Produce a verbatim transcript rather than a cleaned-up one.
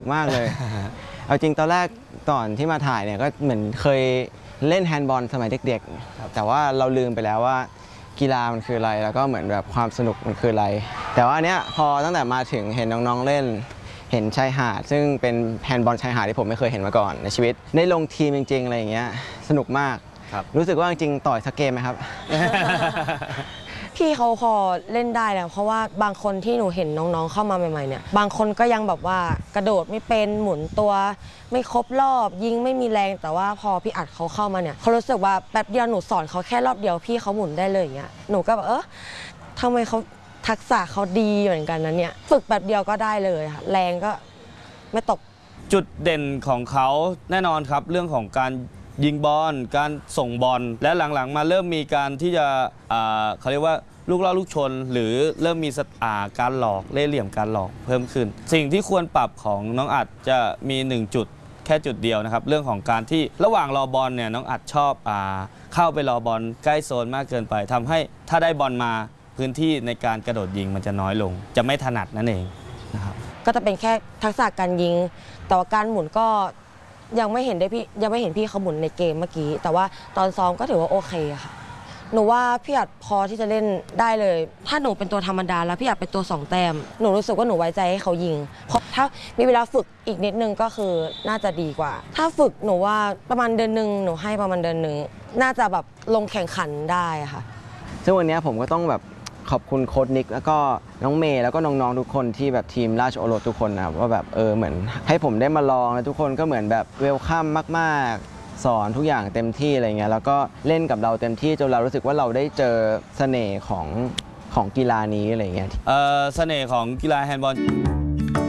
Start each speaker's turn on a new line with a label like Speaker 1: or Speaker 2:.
Speaker 1: มากเลยเอาจริงตอนแรกตอนที่มาถ่ายเนี่ยก็เหมือนเคยเล่นแฮนด์บอลสมัยเด็กๆแต่ว่าเราลืมไปแล้วว่ากีฬามันคืออะไรแล้วก็เหมือนแบบความสนุกมันคืออะไรแต่ว่าเนี้ยพอตั้งแต่มาถึงเห็นน้องๆเล่นเห็นชายหาดซึ่งเป็นแฮนด์บอลชายหาดที่ผมไม่เคยเห็นมาก่อนในชีวิตได้ลงทีมจริงๆอะไรอย่างเงี้ยสนุกมากรู้สึกว่าจริงๆต่อยสักเกมไหมครับ
Speaker 2: พี่เขาพอเล่นได้แล้วเพราะว่าบางคนที่หนูเห็นน้องๆเข้ามาใหม่ๆเนี่ยบางคนก็ยังแบบว่ากระโดดไม่เป็นหมุนตัวไม่ครบรอบยิงไม่มีแรงแต่ว่าพอพี่อัดเขาเข้ามาเนี่ยเขารู้สึกว่าแป๊บเดียวหนูสอนเขาแค่รอบเดียวพี่เขาหมุนได้เลยอย่างเงี้ยหนูก็แบบเออทำไมเขาทักษะเขาดีเหมือนกันนะเนี่ยฝึกแบบเดียวก็ได้เลยค่ะแรงก็ไม่ตก
Speaker 3: จุดเด่นของเขาแน่นอนครับเรื่องของการยิงบอลการส่งบอลและหลังๆมาเริ่มมีการที่จะเขาเรียกว่าลูกล่อลูกชนหรือเริ่มมีการหลอกเล่ห์เหลี่ยมการหลอกเพิ่มขึ้นสิ่งที่ควรปรับของน้องอัดจะมีหนึ่งจุดแค่จุดเดียวนะครับเรื่องของการที่ระหว่างรอบอลเนี่ยน้องอัดชอบเข้าไปรอบอลใกล้โซนมากเกินไปทำให้ถ้าได้บอลมาพื้นที่ในการกระโดดยิงมันจะน้อยลงจะไม่ถนัดนั่นเองนะครับ
Speaker 2: ก็จะเป็นแค่ทักษะการยิงแต่ว่าการหมุนก็ยังไม่เห็นได้พี่ยังไม่เห็นพี่เขาหมุนในเกมเมื่อกี้แต่ว่าตอนซ้อมก็ถือว่าโอเคค่ะหนูว่าพี่อัดพอที่จะเล่นได้เลยถ้าหนูเป็นตัวธรรมดาแล้วพี่อัดเป็นตัวสองแต้มหนูรู้สึกว่าหนูไว้ใจให้เขายิงเพราะถ้ามีเวลาฝึกอีกนิดนึงก็คือน่าจะดีกว่าถ้าฝึกหนูว่าประมาณเดือนหนึ่งหนูให้ประมาณเดือนหนึ่งน่าจะแบบลงแข่งขันได้ค่ะ
Speaker 1: ซึ่งวันนี้ผมก็ต้องแบบขอบคุณโค้ชนิกแล้วก็น้องเมย์แล้วก็น้องๆทุกคนที่แบบทีมราชโอรสทุกคนนะครับว่าแบบเออเหมือนให้ผมได้มาลองแล้วทุกคนก็เหมือนแบบเวลคัมมากๆสอนทุกอย่างเต็มที่อะไรเงี้ยแล้วก็เล่นกับเราเต็มที่จนเรารู้สึกว่าเราได้เจอเสน่ห์ของของกีฬานี้อะไรเงี้ย
Speaker 3: เออเสน่ห์ของกีฬาแฮนด์บอล